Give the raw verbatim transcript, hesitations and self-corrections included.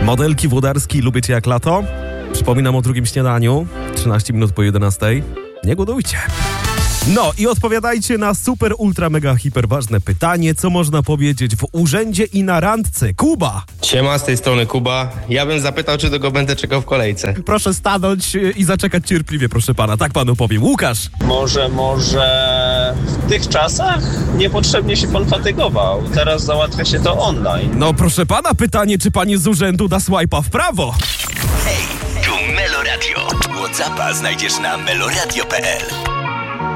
Modelki Włodarski, lubię cię jak lato. Przypominam o drugim śniadaniu, trzynaście minut po jedenastej. Nie głodujcie. No i odpowiadajcie na super, ultra, mega, hiper ważne pytanie, co można powiedzieć w urzędzie i na randce. Kuba! Siema, z tej strony Kuba. Ja bym zapytał, czy długo będę czekał w kolejce. Proszę stanąć i zaczekać cierpliwie, proszę pana. Tak panu powiem. Łukasz! Może, może w tych czasach niepotrzebnie się pan fatygował. Teraz załatwia się to online. No proszę pana, pytanie, czy pani z urzędu da swipe'a w prawo? Hej, tu Melo Radio. WhatsAppa znajdziesz na meloradio kropka p l.